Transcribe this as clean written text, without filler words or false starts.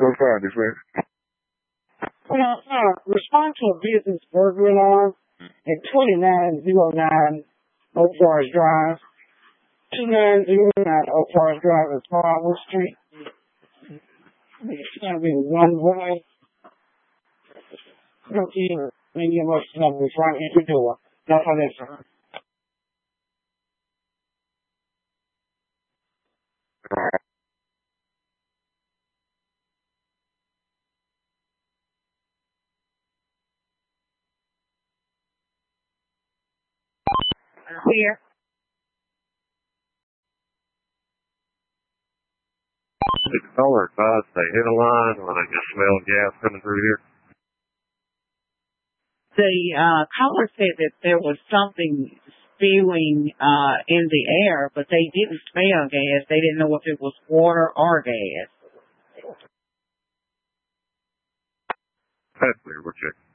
Go find it, man. Respond to a business burglar alarm at 2909 Oak Forest Drive. 2909 Oak Forest Drive is Farmwood Street. It's going to be one way. No, either. Maybe you must have the front entry door. Not on this one. Here. The caller advised they hit a line or they just smell gas coming through here. The caller said that there was something spewing in the air, but they didn't smell gas. They didn't know if it was water or gas. That's clear. We're checking.